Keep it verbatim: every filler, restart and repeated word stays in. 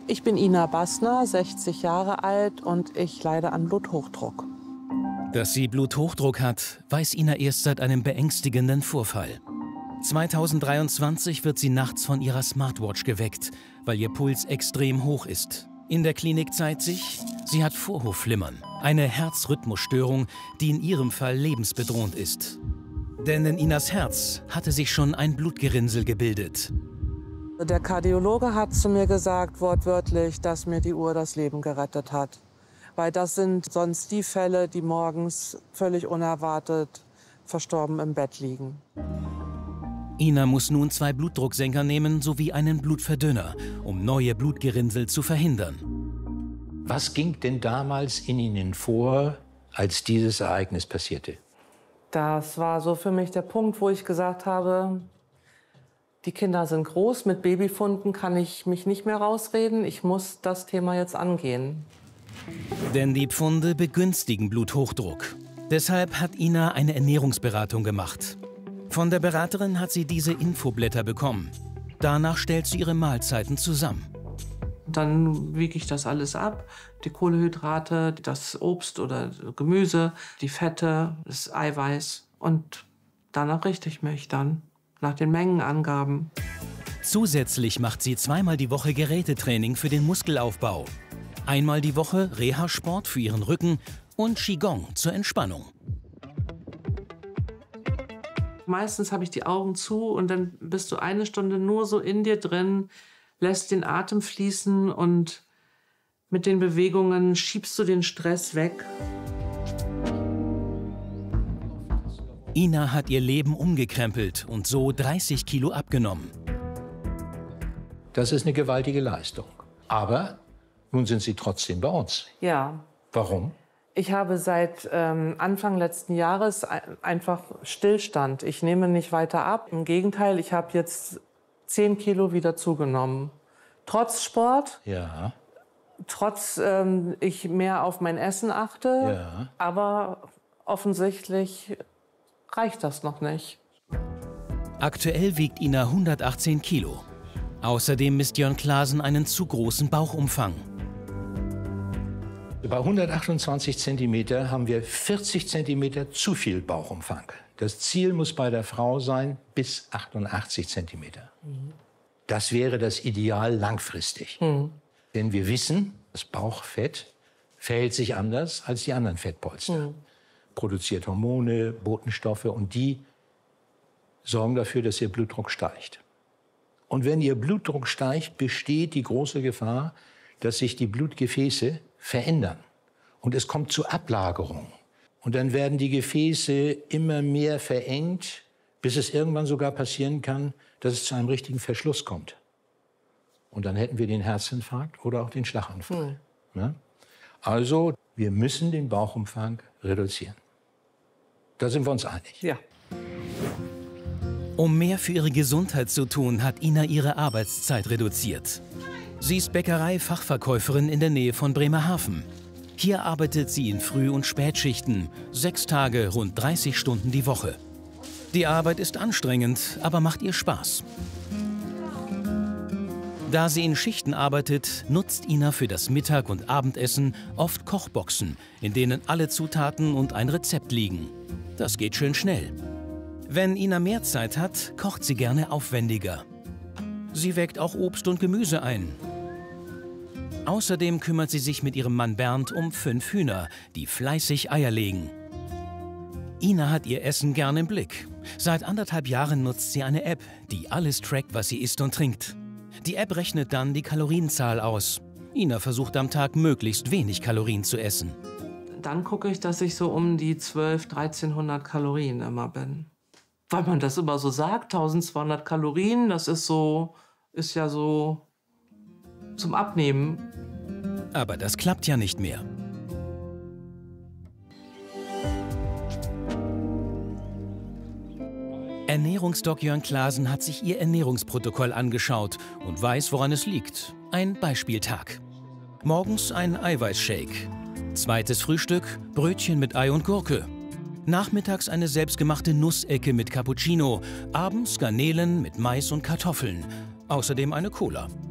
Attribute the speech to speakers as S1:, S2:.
S1: Ich bin Ina Bassner, sechzig Jahre alt und ich leide an Bluthochdruck.
S2: Dass sie Bluthochdruck hat, weiß Ina erst seit einem beängstigenden Vorfall. zweitausenddreiundzwanzig wird sie nachts von ihrer Smartwatch geweckt, weil ihr Puls extrem hoch ist. In der Klinik zeigt sich, sie hat Vorhofflimmern, eine Herzrhythmusstörung, die in ihrem Fall lebensbedrohend ist. Denn in Inas Herz hatte sich schon ein Blutgerinnsel gebildet.
S1: Der Kardiologe hat zu mir gesagt, wortwörtlich, dass mir die Uhr das Leben gerettet hat. Weil das sind sonst die Fälle, die morgens völlig unerwartet verstorben im Bett liegen.
S2: Ina muss nun zwei Blutdrucksenker nehmen sowie einen Blutverdünner, um neue Blutgerinnsel zu verhindern.
S3: Was ging denn damals in Ihnen vor, als dieses Ereignis passierte?
S1: Das war so für mich der Punkt, wo ich gesagt habe, die Kinder sind groß, mit Babyfunden kann ich mich nicht mehr rausreden. Ich muss das Thema jetzt angehen.
S2: Denn die Pfunde begünstigen Bluthochdruck. Deshalb hat Ina eine Ernährungsberatung gemacht. Von der Beraterin hat sie diese Infoblätter bekommen. Danach stellt sie ihre Mahlzeiten zusammen.
S1: Dann wiege ich das alles ab, die Kohlenhydrate, das Obst oder Gemüse, die Fette, das Eiweiß. Und danach richte ich mich dann nach den Mengenangaben.
S2: Zusätzlich macht sie zweimal die Woche Gerätetraining für den Muskelaufbau. Einmal die Woche Reha-Sport für ihren Rücken und Qigong zur Entspannung.
S1: Meistens habe ich die Augen zu und dann bist du eine Stunde nur so in dir drin, lässt den Atem fließen und mit den Bewegungen schiebst du den Stress weg.
S2: Ina hat ihr Leben umgekrempelt und so dreißig Kilo abgenommen.
S3: Das ist eine gewaltige Leistung. Aber nun sind Sie trotzdem bei uns.
S1: Ja.
S3: Warum?
S1: Ich habe seit ähm, Anfang letzten Jahres einfach Stillstand. Ich nehme nicht weiter ab. Im Gegenteil, ich habe jetzt zehn Kilo wieder zugenommen. Trotz Sport,
S3: Ja.
S1: trotz ähm, ich mehr auf mein Essen achte.
S3: Ja.
S1: Aber offensichtlich reicht das noch nicht.
S2: Aktuell wiegt Ina hundertachtzehn Kilo. Außerdem misst Jörn Klaasen einen zu großen Bauchumfang.
S3: Bei hundertachtundzwanzig Zentimeter haben wir vierzig Zentimeter zu viel Bauchumfang. Das Ziel muss bei der Frau sein bis achtundachtzig Zentimeter. Mhm. Das wäre das Ideal langfristig. Mhm. Denn wir wissen, das Bauchfett verhält sich anders als die anderen Fettpolster. Mhm. Produziert Hormone, Botenstoffe und die sorgen dafür, dass ihr Blutdruck steigt. Und wenn ihr Blutdruck steigt, besteht die große Gefahr, dass sich die Blutgefäße verändern. Und es kommt zu Ablagerung. Und dann werden die Gefäße immer mehr verengt, bis es irgendwann sogar passieren kann, dass es zu einem richtigen Verschluss kommt. Und dann hätten wir den Herzinfarkt oder auch den Schlaganfall. Hm. Ja? Also, wir müssen den Bauchumfang reduzieren. Da sind wir uns einig.
S1: Ja.
S2: Um mehr für ihre Gesundheit zu tun, hat Ina ihre Arbeitszeit reduziert. Sie ist Bäckerei-Fachverkäuferin in der Nähe von Bremerhaven. Hier arbeitet sie in Früh- und Spätschichten, sechs Tage, rund dreißig Stunden die Woche. Die Arbeit ist anstrengend, aber macht ihr Spaß. Da sie in Schichten arbeitet, nutzt Ina für das Mittag- und Abendessen oft Kochboxen, in denen alle Zutaten und ein Rezept liegen. Das geht schön schnell. Wenn Ina mehr Zeit hat, kocht sie gerne aufwendiger. Sie wägt auch Obst und Gemüse ein. Außerdem kümmert sie sich mit ihrem Mann Bernd um fünf Hühner, die fleißig Eier legen. Ina hat ihr Essen gern im Blick. Seit anderthalb Jahren nutzt sie eine App, die alles trackt, was sie isst und trinkt. Die App rechnet dann die Kalorienzahl aus. Ina versucht am Tag möglichst wenig Kalorien zu essen.
S1: Dann gucke ich, dass ich so um die zwölfhundert, dreizehnhundert Kalorien immer bin. Weil man das immer so sagt, eintausendzweihundert Kalorien, das ist so, ist ja so zum Abnehmen.
S2: Aber das klappt ja nicht mehr. Ernährungsdoc Jörn Klaasen hat sich ihr Ernährungsprotokoll angeschaut und weiß, woran es liegt. Ein Beispieltag. Morgens ein Eiweißshake. Zweites Frühstück, Brötchen mit Ei und Gurke. Nachmittags eine selbstgemachte Nussecke mit Cappuccino. Abends Garnelen mit Mais und Kartoffeln. Außerdem eine Cola.